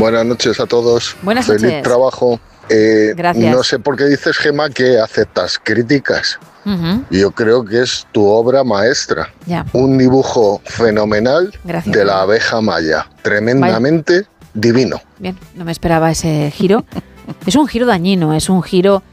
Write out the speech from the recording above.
Buenas noches a todos. Buenas Feliz noches. trabajo. Gracias. No sé por qué dices, Gemma, que aceptas críticas. Ujú. Yo creo que es tu obra maestra. Ya. Un dibujo fenomenal Gracias. de la abeja maya. Tremendamente divino. Bien, no me esperaba ese giro. Es un giro dañino, es un giro